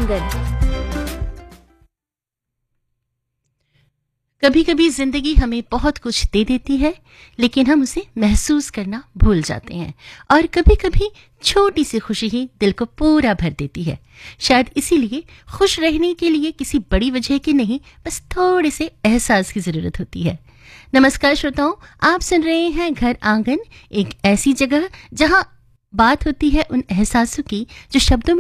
आंगन। कभी कभी जिंदगी हमें बहुत कुछ दे देती है, लेकिन हम उसे महसूस करना भूल जाते हैं। और कभी कभी छोटी सी खुशी ही दिल को पूरा भर देती है। शायद इसीलिए खुश रहने के लिए किसी बड़ी वजह की नहीं, बस थोड़े से एहसास की जरूरत होती है। नमस्कार श्रोताओं, आप सुन रहे हैं घर आंगन, एक ऐसी जगह जहां बात होती है उन एहसासों की जो शब्दों में